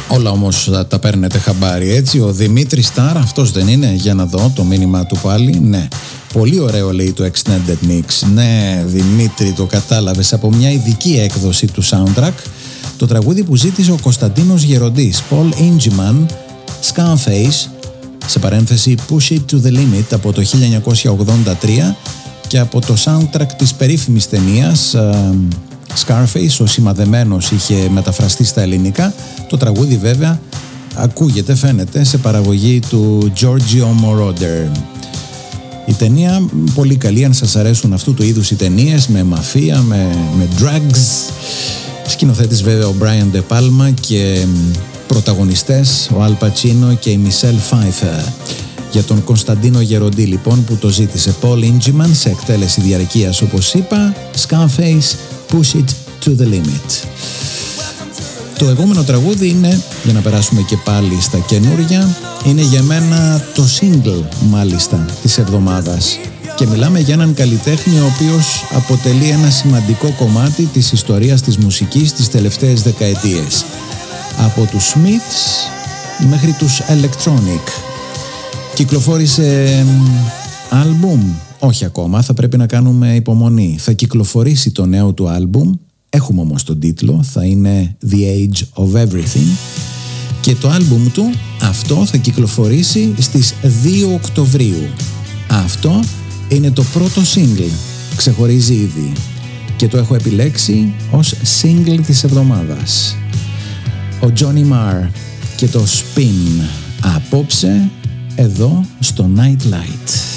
Όλα όμως τα παίρνετε χαμπάρι, έτσι. Ο Δημήτρης Σταρ, αυτός δεν είναι? Για να δω το μήνυμα του πάλι. Ναι. Πολύ ωραίο, λέει, το Extended Mix. Ναι, Δημήτρη, το κατάλαβες. Από μια ειδική έκδοση του soundtrack. Το τραγούδι που ζήτησε ο Κωνσταντίνος Γεροντής. Paul Ingeman, Scarface, σε παρένθεση Push It to the Limit, από το 1983, και από το soundtrack της περίφημης ταινίας Scarface, ο σημαδεμένος, είχε μεταφραστεί στα ελληνικά. Το τραγούδι βέβαια ακούγεται, φαίνεται, σε παραγωγή του Giorgio Moroder. Η ταινία πολύ καλή, αν σας αρέσουν αυτού του είδους οι ταινίες με μαφία, με drugs. Σκηνοθέτης βέβαια ο Brian De Palma και πρωταγωνιστές ο Al Pacino και η Michelle Pfeiffer. Για τον Κωνσταντίνο Γεροντή λοιπόν, που το ζήτησε, Paul Ingeman, σε εκτέλεση διαρκείας όπως είπα, Scarface, Push It to the Limit. Το επόμενο τραγούδι είναι, για να περάσουμε και πάλι στα καινούρια, είναι για μένα το single μάλιστα της εβδομάδας, και μιλάμε για έναν καλλιτέχνη ο οποίος αποτελεί ένα σημαντικό κομμάτι της ιστορίας της μουσικής τις τελευταίες δεκαετίες, από τους Smiths μέχρι τους Electronic. Κυκλοφόρησε άλμπουμ? Όχι ακόμα, θα πρέπει να κάνουμε υπομονή. Θα κυκλοφορήσει το νέο του άλμπουμ, έχουμε όμως τον τίτλο, θα είναι The Age of Everything, και το άλμπουμ του αυτό θα κυκλοφορήσει στις 2 Οκτωβρίου. Αυτό είναι το πρώτο single, ξεχωρίζει ήδη, και το έχω επιλέξει ως single της εβδομάδας. Ο Johnny Marr και το Spin, απόψε εδώ στο Nightlight.